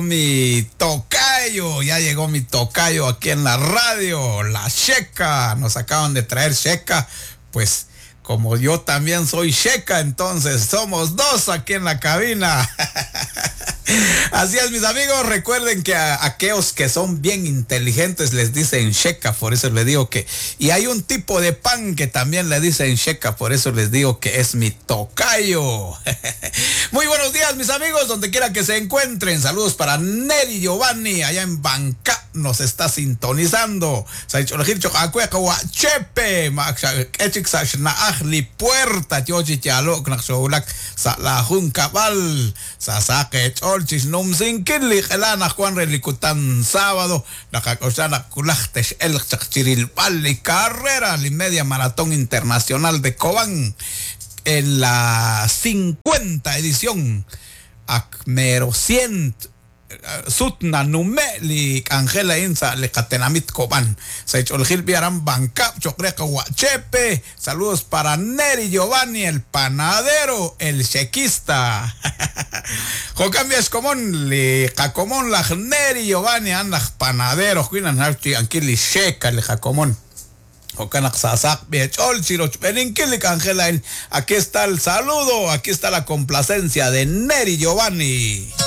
Mi tocayo, ya llegó mi tocayo aquí en la radio, la Checa, nos acaban de traer Checa, pues como yo también soy Checa, entonces somos dos aquí en la cabina. Así es, mis amigos, recuerden que a aquellos que son bien inteligentes les dicen Checa, por eso les digo que, y hay un tipo de pan que también le dicen Checa, por eso les digo que es mi tocayo. Muy buenos días, mis amigos, donde quiera que se encuentren. Saludos para Neri Giovanni, allá en Banca, nos está sintonizando. Chepe, puerta, la Juncabal, Sasake, Cholchis, Num sin Kirli, Elana, Juan Relicutan, sábado, la Cacosana Culactes, el Chachiril Pali, carrera, la media maratón internacional de Cobán, en la 50 edición, Acmero 100. Sutna Numeli Angela Insa Le Catenamit Cobán. Saichol Gil Viaran Bancap Chocreca Huachepe. Saludos para Neri Giovanni, el panadero, el chequista. Jocambias común, li Jacomón, la Neri Giovanni, andas panadero, Juinan Harchi, Anquili Checa, le Jacomón. Aquí está el saludo, aquí está la complacencia de Neri Giovanni.